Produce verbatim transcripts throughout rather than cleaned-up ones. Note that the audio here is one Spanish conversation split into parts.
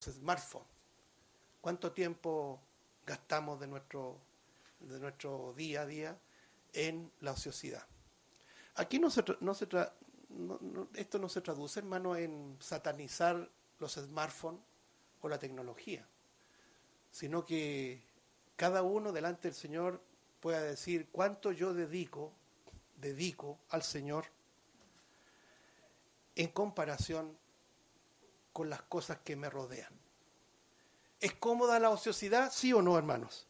smartphones. ¿Cuánto tiempo gastamos de nuestro, de nuestro día a día en la ociosidad? Aquí no se, no se tra, no, no, esto no se traduce, hermano, en satanizar los smartphones o la tecnología, sino que cada uno delante del Señor pueda decir cuánto yo dedico, dedico al Señor en comparación con las cosas que me rodean. ¿Es cómoda la ociosidad? ¿Sí o no, hermanos?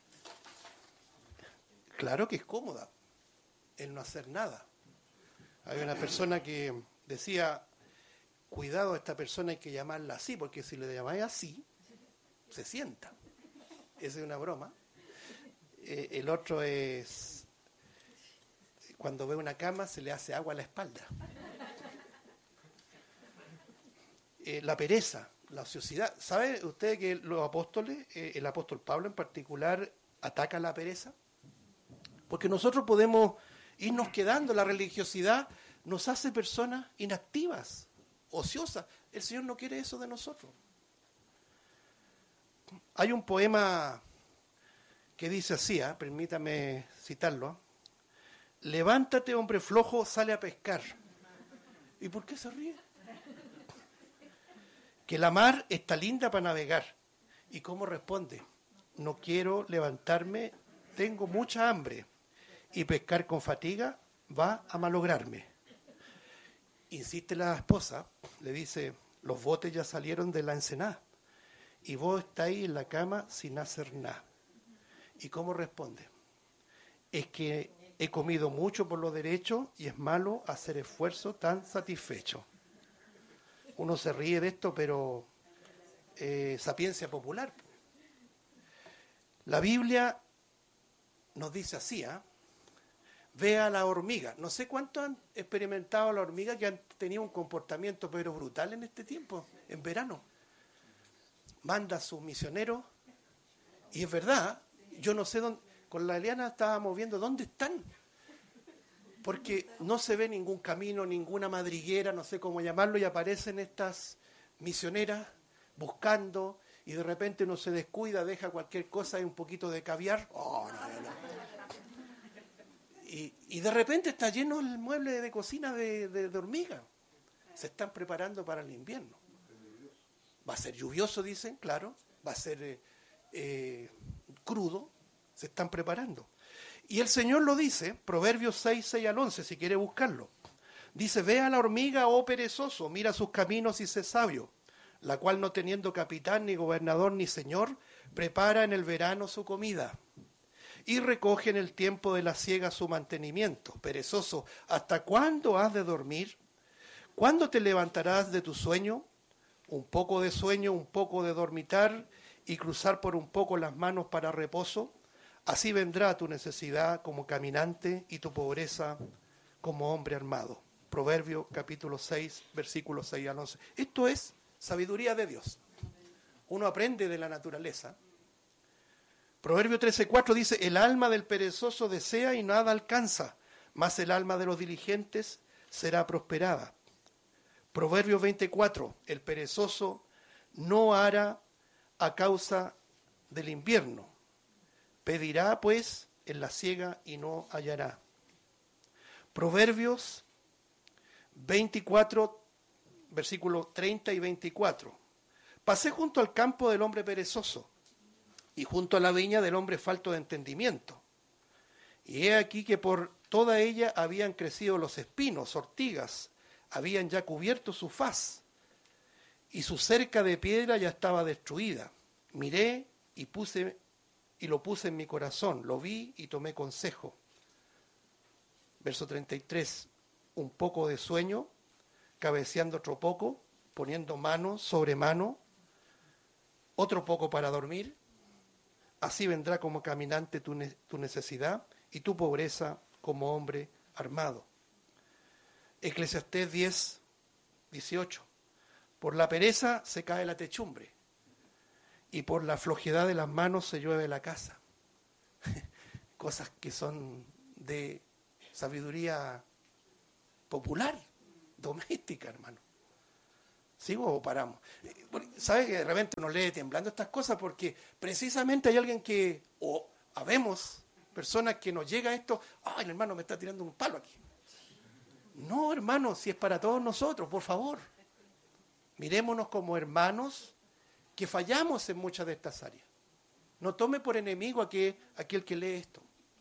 Claro que es cómoda el no hacer nada. Hay una persona que decía, cuidado, a esta persona hay que llamarla así, porque si le llamáis así, se sienta. Esa es una broma. Eh, el otro es, cuando ve una cama se le hace agua a la espalda. Eh, la pereza, la ociosidad. ¿Sabe usted que los apóstoles, eh, el apóstol Pablo en particular, ataca la pereza? Porque nosotros podemos irnos quedando, la religiosidad nos hace personas inactivas, ociosas. El Señor no quiere eso de nosotros. Hay un poema que dice así, ¿eh? Permítame citarlo. Levántate, hombre flojo, sale a pescar. ¿Y por qué se ríe? Que la mar está linda para navegar. ¿Y cómo responde? No quiero levantarme, tengo mucha hambre. Y pescar con fatiga va a malograrme. Insiste la esposa, le dice, los botes ya salieron de la ensenada. Y vos estáis en la cama sin hacer nada. ¿Y cómo responde? Es que he comido mucho por lo derecho y es malo hacer esfuerzo tan satisfecho. Uno se ríe de esto, pero eh, sapiencia popular. La Biblia nos dice así, ¿eh? Ve a la hormiga. No sé cuántos han experimentado a la hormiga que han tenido un comportamiento pero brutal en este tiempo, en verano. Manda a sus misioneros, y es verdad, yo no sé dónde, con la Eliana estábamos viendo dónde están, porque no se ve ningún camino, ninguna madriguera, no sé cómo llamarlo, y aparecen estas misioneras buscando, y de repente uno se descuida, deja cualquier cosa y un poquito de caviar, oh, no, no, no. Y, y de repente está lleno el mueble de cocina de, de, de hormigas. Se están preparando para el invierno. Va a ser lluvioso, dicen, claro. Va a ser eh, eh, crudo. Se están preparando. Y el Señor lo dice, Proverbios seis, seis al once, si quiere buscarlo. Dice, ve a la hormiga, oh perezoso, mira sus caminos y sé sabio, la cual no teniendo capitán, ni gobernador, ni señor, prepara en el verano su comida. Y recoge en el tiempo de la siega su mantenimiento. Perezoso, ¿hasta cuándo has de dormir? ¿Cuándo te levantarás de tu sueño? Un poco de sueño, un poco de dormitar, y cruzar por un poco las manos para reposo. Así vendrá tu necesidad como caminante y tu pobreza como hombre armado. Proverbio capítulo seis, versículos seis al once. Esto es sabiduría de Dios. Uno aprende de la naturaleza. Proverbio trece, cuatro dice, el alma del perezoso desea y nada alcanza, mas el alma de los diligentes será prosperada. Proverbio veinticuatro, el perezoso no hará a causa del invierno. Pedirá pues en la siega y no hallará. Proverbios veinticuatro, versículos treinta y veinticuatro. Pasé junto al campo del hombre perezoso, y junto a la viña del hombre falto de entendimiento. Y he aquí que por toda ella habían crecido los espinos, ortigas, habían ya cubierto su faz, y su cerca de piedra ya estaba destruida. Miré y puse y lo puse en mi corazón, lo vi y tomé consejo. Verso treinta y tres, un poco de sueño, cabeceando otro poco, poniendo mano sobre mano, otro poco para dormir. Así vendrá como caminante tu, ne- tu necesidad y tu pobreza como hombre armado. Eclesiastés diez, dieciocho. Por la pereza se cae la techumbre y por la flojedad de las manos se llueve la casa. Cosas que son de sabiduría popular, doméstica, hermano. ¿Sigo o paramos? ¿Sabe que de repente uno lee temblando estas cosas? Porque precisamente hay alguien que, o habemos personas que nos llega esto, ay, el hermano me está tirando un palo aquí. No, hermano, si es para todos nosotros, por favor. Mirémonos como hermanos que fallamos en muchas de estas áreas. No tome por enemigo a que, aquel que lee esto.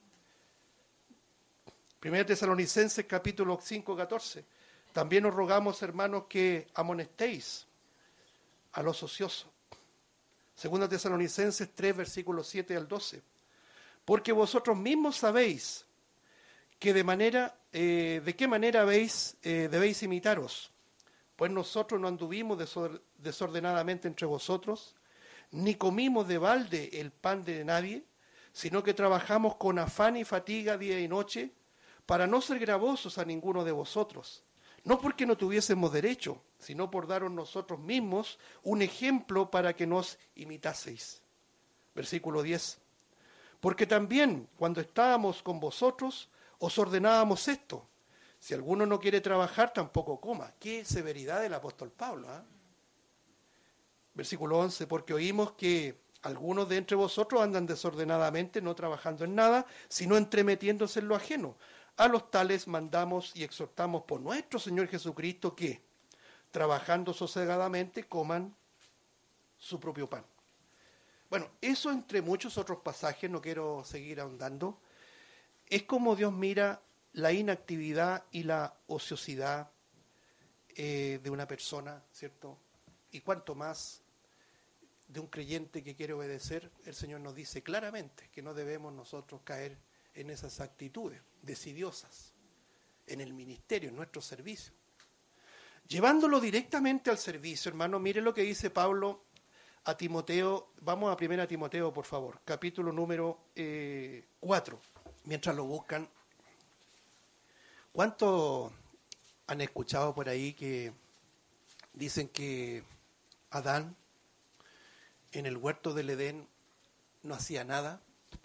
Primera Tesalonicenses capítulo cinco, catorce. También os rogamos, hermanos, que amonestéis a los ociosos. Segunda Tesalonicenses tres, versículos siete al doce. Porque vosotros mismos sabéis que de manera, eh, de qué manera habéis, eh, debéis imitaros. Pues nosotros no anduvimos desordenadamente entre vosotros, ni comimos de balde el pan de nadie, sino que trabajamos con afán y fatiga día y noche, para no ser gravosos a ninguno de vosotros. No porque no tuviésemos derecho, sino por daros nosotros mismos un ejemplo para que nos imitaseis. Versículo diez. Porque también cuando estábamos con vosotros, os ordenábamos esto. Si alguno no quiere trabajar, tampoco coma. Qué severidad del apóstol Pablo. ¿eh? Versículo once. Porque oímos que algunos de entre vosotros andan desordenadamente, no trabajando en nada, sino entremetiéndose en lo ajeno. A los tales mandamos y exhortamos por nuestro Señor Jesucristo que, trabajando sosegadamente, coman su propio pan. Bueno, eso entre muchos otros pasajes, no quiero seguir ahondando, es como Dios mira la inactividad y la ociosidad eh, de una persona, ¿cierto? Y cuanto más de un creyente que quiere obedecer, el Señor nos dice claramente que no debemos nosotros caer en esas actitudes decidiosas, en el ministerio, en nuestro servicio. Llevándolo directamente al servicio, hermano, mire lo que dice Pablo a Timoteo. Vamos a primera Timoteo, por favor, capítulo número eh, cuatro, mientras lo buscan. ¿Cuántos han escuchado por ahí que dicen que Adán en el huerto del Edén no hacía nada?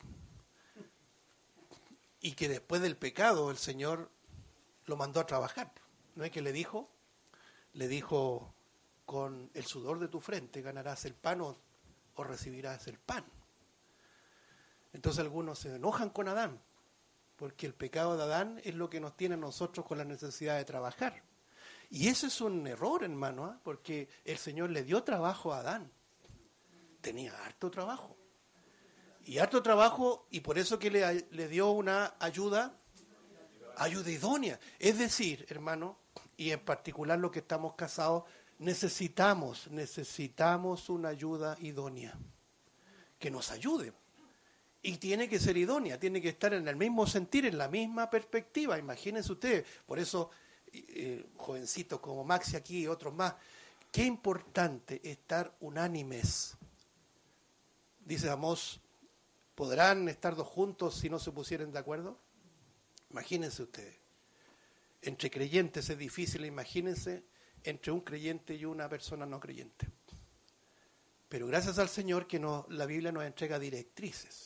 Y que después del pecado el Señor lo mandó a trabajar. ¿No es que le dijo? Le dijo, con el sudor de tu frente ganarás el pan o, o recibirás el pan. Entonces algunos se enojan con Adán, porque el pecado de Adán es lo que nos tiene a nosotros con la necesidad de trabajar. Y eso es un error, hermano, ¿eh? Porque el Señor le dio trabajo a Adán. Tenía harto trabajo. Y harto trabajo, y por eso que le, le dio una ayuda, ayuda idónea. Es decir, hermano, y en particular los que estamos casados, necesitamos, necesitamos una ayuda idónea, que nos ayude. Y tiene que ser idónea, tiene que estar en el mismo sentir, en la misma perspectiva. Imagínense ustedes, por eso, eh, jovencitos como Maxi aquí y otros más, qué importante estar unánimes. Dice Amós, ¿podrán estar dos juntos si no se pusieren de acuerdo? Imagínense ustedes. Entre creyentes es difícil, imagínense entre un creyente y una persona no creyente. Pero gracias al Señor que nos, la Biblia nos entrega directrices.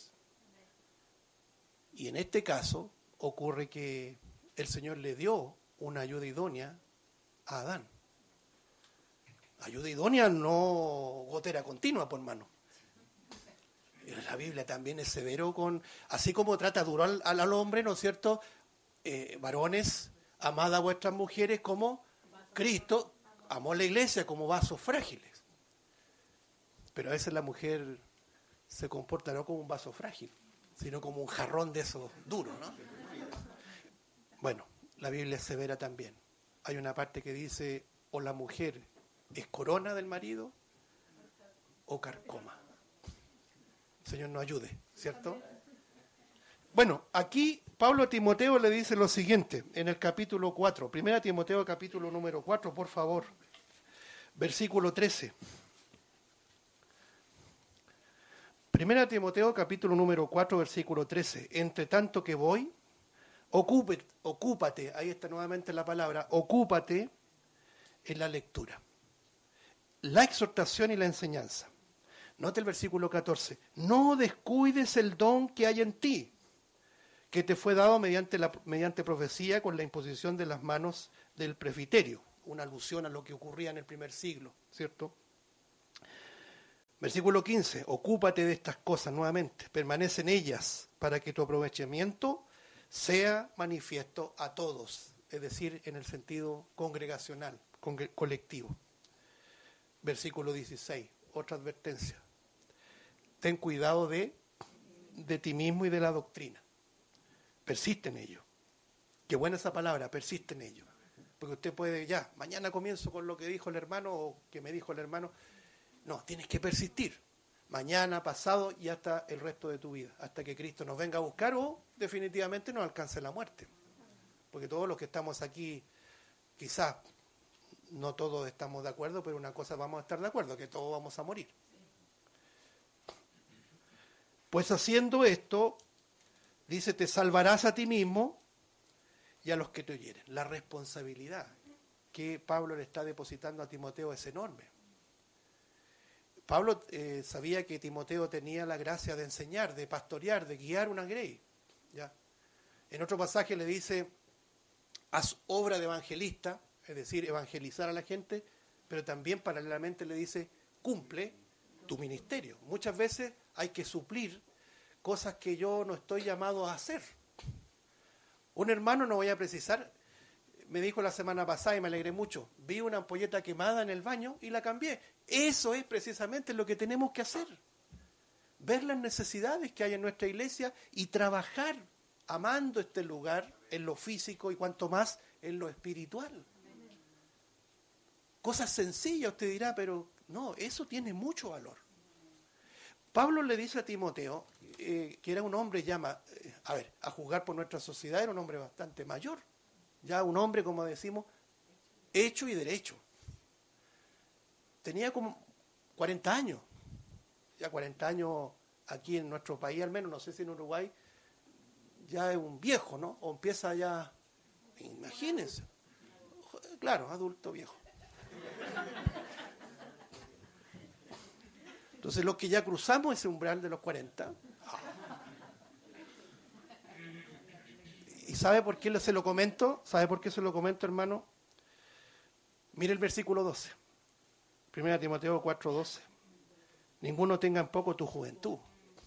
Y en este caso ocurre que el Señor le dio una ayuda idónea a Adán. Ayuda idónea, no gotera continua, por mano. La Biblia también es severo con, así como trata duro al, al hombre, ¿no es cierto? Eh, varones, amad a vuestras mujeres como Cristo amó a la iglesia, como vasos frágiles. Pero a veces la mujer se comporta no como un vaso frágil, sino como un jarrón de esos duros, ¿no? Bueno, la Biblia es severa también. Hay una parte que dice, o la mujer es corona del marido, o carcoma. El Señor nos ayude, ¿cierto? Bueno, aquí Pablo a Timoteo le dice lo siguiente, en el capítulo cuatro. Primera Timoteo, capítulo número cuatro, por favor. Versículo trece. Primera Timoteo, capítulo número cuatro, versículo trece. Entre tanto que voy, ocúpate, ocúpate, ahí está nuevamente la palabra, ocúpate en la lectura, la exhortación y la enseñanza. Note el versículo catorce. No descuides el don que hay en ti, que te fue dado mediante, la, mediante profecía con la imposición de las manos del presbiterio. una alusión a lo que ocurría en el primer siglo, ¿cierto? Versículo quince, ocúpate de estas cosas nuevamente, permanece en ellas para que tu aprovechamiento sea manifiesto a todos, es decir, en el sentido congregacional, congre- colectivo. Versículo dieciséis, otra advertencia. Ten cuidado de, de ti mismo y de la doctrina. Persiste en ello. Qué buena esa palabra, persiste en ello. Porque usted puede, ya, mañana comienzo con lo que dijo el hermano o que me dijo el hermano. No, tienes que persistir. Mañana, pasado y hasta el resto de tu vida. Hasta que Cristo nos venga a buscar o definitivamente nos alcance la muerte. Porque todos los que estamos aquí, quizás no todos estamos de acuerdo, pero una cosa vamos a estar de acuerdo, que todos vamos a morir. Pues haciendo esto, dice, te salvarás a ti mismo y a los que te oyeren. La responsabilidad que Pablo le está depositando a Timoteo es enorme. Pablo eh, sabía que Timoteo tenía la gracia de enseñar, de pastorear, de guiar una grey. ¿Ya? En otro pasaje le dice, haz obra de evangelista, es decir, evangelizar a la gente, pero también paralelamente le dice, cumple tu ministerio. Muchas veces hay que suplir cosas que yo no estoy llamado a hacer. Un hermano, no voy a precisar, me dijo la semana pasada y me alegré mucho, vi una ampolleta quemada en el baño y la cambié. Eso es precisamente lo que tenemos que hacer. Ver las necesidades que hay en nuestra iglesia y trabajar amando este lugar en lo físico y cuanto más en lo espiritual. Cosas sencillas, usted dirá, pero no, eso tiene mucho valor. Pablo le dice a Timoteo, eh, que era un hombre ya, eh, a ver, a juzgar por nuestra sociedad, era un hombre bastante mayor. Ya un hombre, como decimos, hecho y derecho. Tenía como cuarenta años. Ya cuarenta años aquí en nuestro país, al menos, no sé si en Uruguay, ya es un viejo, ¿no? O empieza ya, imagínense. Claro, adulto viejo. Entonces los que ya cruzamos ese umbral de los cuarenta. ¿Y sabe por qué se lo comento? ¿Sabe por qué se lo comento, hermano? Mire el versículo doce. Primera Timoteo cuatro doce. Ninguno tenga en poco tu juventud,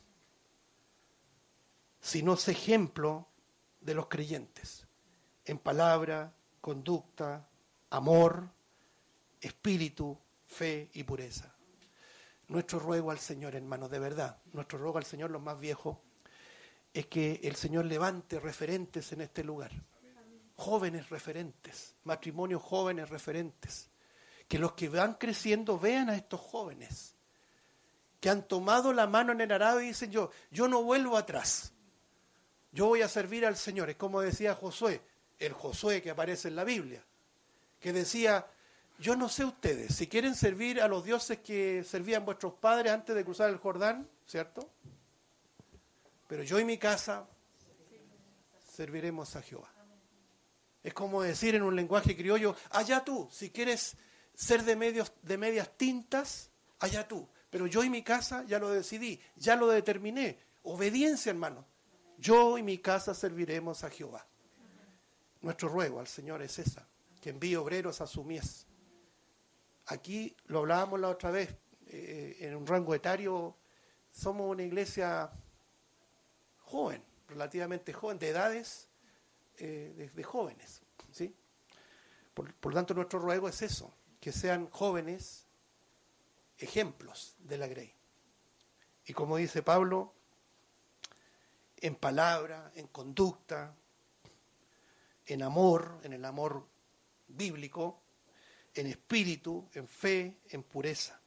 sino sé ejemplo de los creyentes, en palabra, conducta, amor, espíritu, fe y pureza. Nuestro ruego al Señor, hermanos, de verdad, nuestro ruego al Señor, los más viejos, es que el Señor levante referentes en este lugar. Jóvenes referentes, matrimonios jóvenes referentes. Que los que van creciendo vean a estos jóvenes que han tomado la mano en el arado y dicen, yo, yo no vuelvo atrás. Yo voy a servir al Señor. Es como decía Josué, el Josué que aparece en la Biblia, que decía, yo no sé ustedes, si quieren servir a los dioses que servían vuestros padres antes de cruzar el Jordán, ¿cierto? Pero yo y mi casa serviremos a Jehová. Es como decir en un lenguaje criollo, allá tú, si quieres ser de, medios, de medias tintas, allá tú. Pero yo y mi casa ya lo decidí, ya lo determiné. Obediencia, hermano. Yo y mi casa serviremos a Jehová. Nuestro ruego al Señor es esa, que envíe obreros a su mies. Aquí lo hablábamos la otra vez, eh, en un rango etario, somos una iglesia joven, relativamente joven, de edades eh, de, de jóvenes, ¿sí? Por, por tanto, nuestro ruego es eso, que sean jóvenes ejemplos de la grey. Y como dice Pablo, en palabra, en conducta, en amor, en el amor bíblico, en espíritu, en fe, en pureza.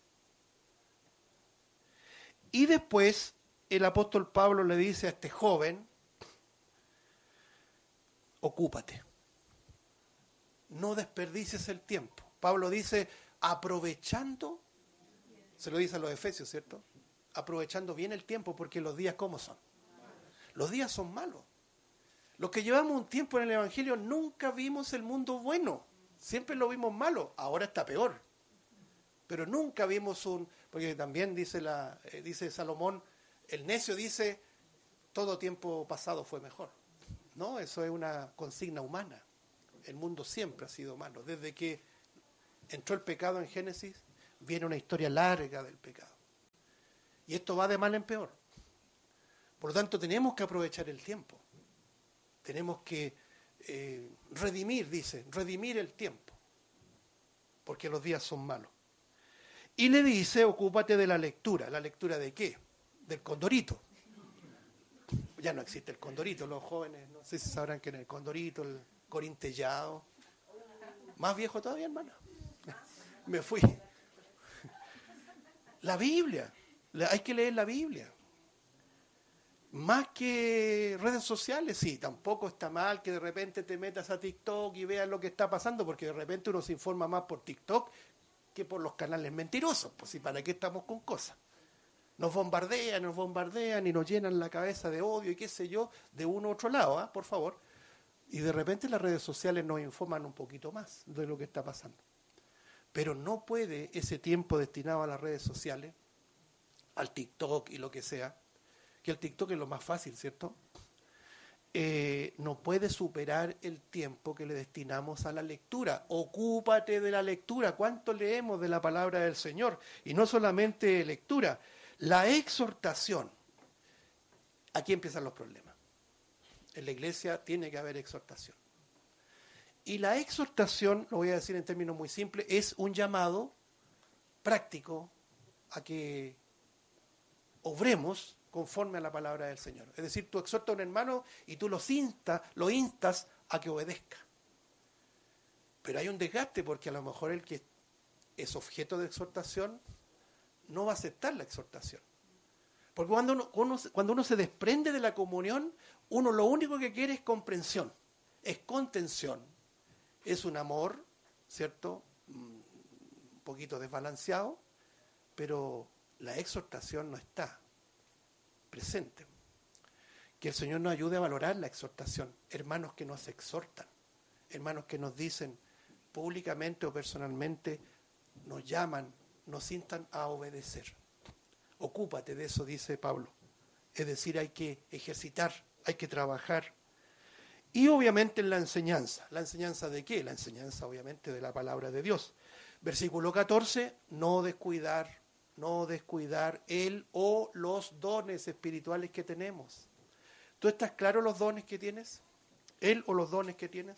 Y después el apóstol Pablo le dice a este joven, ocúpate, no desperdicies el tiempo. Pablo dice, aprovechando, se lo dice a los efesios, ¿cierto? Aprovechando bien el tiempo, porque los días, ¿cómo son? Los días son malos. Los que llevamos un tiempo en el Evangelio nunca vimos el mundo bueno. Siempre lo vimos malo. Ahora está peor. Pero nunca vimos un... Porque también dice, la, eh, dice Salomón, el necio dice, todo tiempo pasado fue mejor. No, eso es una consigna humana. El mundo siempre ha sido malo. Desde que entró el pecado en Génesis, viene una historia larga del pecado. Y esto va de mal en peor. Por lo tanto, tenemos que aprovechar el tiempo. Tenemos que eh, redimir, dice, redimir el tiempo. Porque los días son malos. Y le dice, ocúpate de la lectura. ¿La lectura de qué? Del Condorito. Ya no existe el Condorito. Los jóvenes, no sé si sabrán que en el Condorito, el Corintellado. Más viejo todavía, hermano. Me fui. La Biblia. Hay que leer la Biblia. Más que redes sociales, sí, tampoco está mal que de repente te metas a TikTok y veas lo que está pasando, porque de repente uno se informa más por TikTok que por los canales mentirosos. Pues sí, ¿para qué estamos con cosas? Nos bombardean, nos bombardean y nos llenan la cabeza de odio y qué sé yo, de uno u otro lado, ¿eh? Por favor. Y de repente las redes sociales nos informan un poquito más de lo que está pasando. Pero no puede ese tiempo destinado a las redes sociales, al TikTok y lo que sea, que el TikTok es lo más fácil, ¿cierto? Eh, no puede superar el tiempo que le destinamos a la lectura. Ocúpate de la lectura. ¿Cuánto leemos de la palabra del Señor? Y no solamente lectura, la exhortación. Aquí empiezan los problemas. En la iglesia tiene que haber exhortación. Y la exhortación, lo voy a decir en términos muy simples, es un llamado práctico a que obremos conforme a la palabra del Señor. Es decir, tú exhortas a un hermano y tú los instas, lo instas a que obedezca. Pero hay un desgaste porque a lo mejor el que es objeto de exhortación no va a aceptar la exhortación. Porque cuando uno, uno, cuando uno se desprende de la comunión, uno lo único que quiere es comprensión, es contención. Es un amor, ¿cierto? Un poquito desbalanceado, pero la exhortación no está presente. Que el Señor nos ayude a valorar la exhortación. Hermanos que nos exhortan, hermanos que nos dicen públicamente o personalmente, nos llaman, nos instan a obedecer. Ocúpate de eso, dice Pablo. Es decir, hay que ejercitar, hay que trabajar. Y obviamente en la enseñanza. ¿La enseñanza de qué? La enseñanza obviamente de la palabra de Dios. Versículo catorce, no descuidar, no descuidar el o los dones espirituales que tenemos. ¿Tú estás claro los dones que tienes? ¿El o los dones que tienes?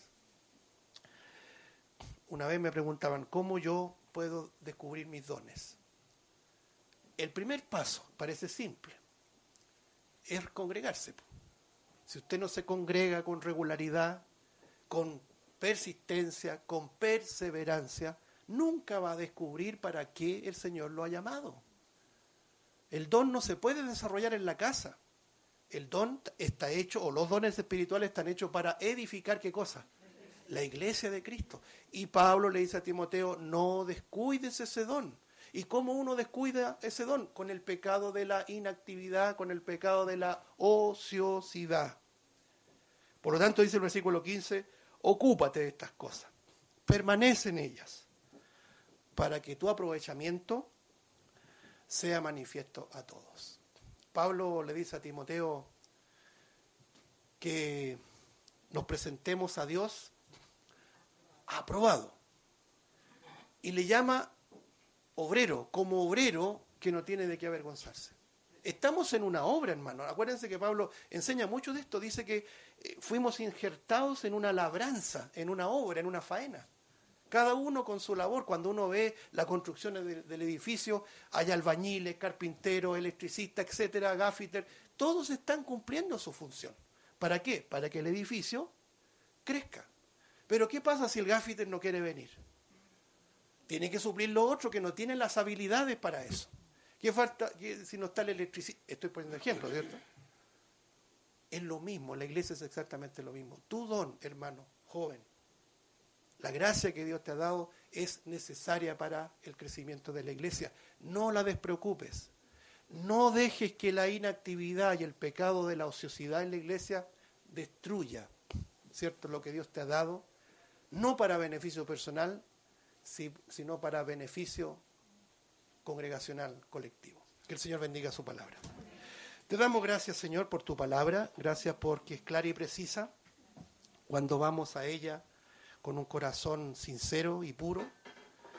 Una vez me preguntaban, ¿cómo yo puedo descubrir mis dones? El primer paso, parece simple, es congregarse. Si usted no se congrega con regularidad, con persistencia, con perseverancia, nunca va a descubrir para qué el Señor lo ha llamado. El don no se puede desarrollar en la casa. El don está hecho, o los dones espirituales están hechos para edificar, ¿qué cosa? La iglesia de Cristo. Y Pablo le dice a Timoteo, no descuides ese don. ¿Y cómo uno descuida ese don? Con el pecado de la inactividad, con el pecado de la ociosidad. Por lo tanto, dice el versículo quince, ocúpate de estas cosas, permanece en ellas, para que tu aprovechamiento sea manifiesto a todos. Pablo le dice a Timoteo que nos presentemos a Dios aprobado. Y le llama obrero, como obrero que no tiene de qué avergonzarse. Estamos en una obra, hermano. Acuérdense que Pablo enseña mucho de esto. Dice que eh, fuimos injertados en una labranza, en una obra, en una faena. Cada uno con su labor. Cuando uno ve la construcción de, del edificio, hay albañiles, carpinteros, electricistas, etcétera, gaffiter. Todos están cumpliendo su función. ¿Para qué? Para que el edificio crezca. Pero ¿qué pasa si el gaffiter no quiere venir? Tiene que suplir lo otro, que no tienen las habilidades para eso. ¿Qué falta qué, si no está el electricista? Estoy poniendo ejemplo, ¿cierto? Es lo mismo, la iglesia es exactamente lo mismo. Tu don, hermano, joven, la gracia que Dios te ha dado es necesaria para el crecimiento de la iglesia. No la despreocupes. No dejes que la inactividad y el pecado de la ociosidad en la iglesia destruya, ¿cierto?, lo que Dios te ha dado, no para beneficio personal, sino para beneficio congregacional colectivo. Que el Señor bendiga su palabra. Te damos gracias, Señor, por tu palabra. Gracias porque es clara y precisa. Cuando vamos a ella con un corazón sincero y puro,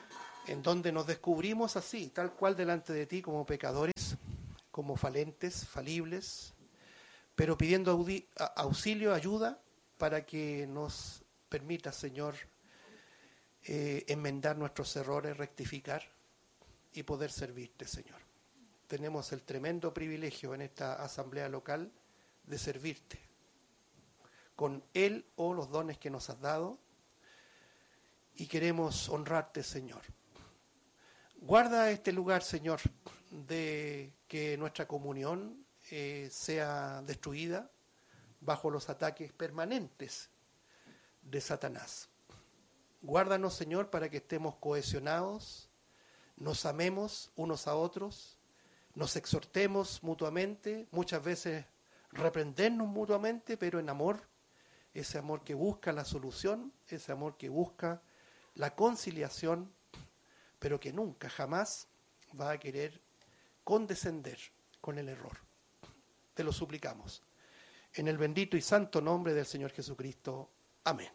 en donde nos descubrimos así, tal cual delante de ti, como pecadores, como falentes, falibles, pero pidiendo audi- auxilio, ayuda, para que nos permita, Señor, eh, enmendar nuestros errores, rectificar y poder servirte, Señor. Tenemos el tremendo privilegio en esta asamblea local de servirte con Él o los dones que nos has dado, y queremos honrarte, Señor. Guarda este lugar, Señor, de que nuestra comunión eh, sea destruida bajo los ataques permanentes de Satanás. Guárdanos, Señor, para que estemos cohesionados, nos amemos unos a otros, nos exhortemos mutuamente, muchas veces reprendernos mutuamente, pero en amor, ese amor que busca la solución, ese amor que busca la conciliación, pero que nunca, jamás va a querer condescender con el error. Te lo suplicamos. En el bendito y santo nombre del Señor Jesucristo. Amén.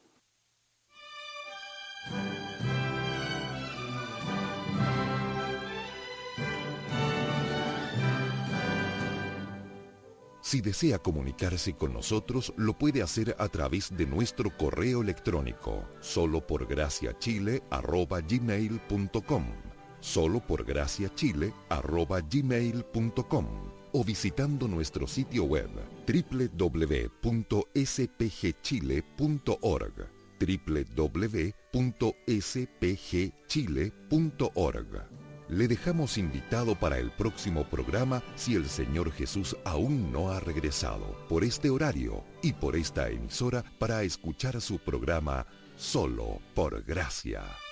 Si desea comunicarse con nosotros, lo puede hacer a través de nuestro correo electrónico, soloporgraciachile arroba gmail punto com, soloporgraciachile arroba gmail punto com, o visitando nuestro sitio web doble u doble u doble u punto s p g chile punto org, doble u doble u doble u punto s p g chile punto org. Le dejamos invitado para el próximo programa si el Señor Jesús aún no ha regresado, por este horario y por esta emisora, para escuchar su programa Solo por Gracia.